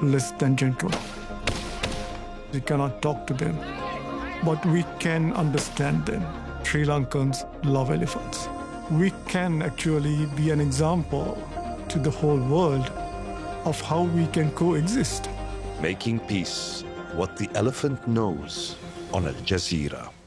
less than gentle. We cannot talk to them, but we can understand them. Sri Lankans love elephants. We can actually be an example to the whole world of how we can coexist. Making Peace, What the Elephant Knows on Al Jazeera.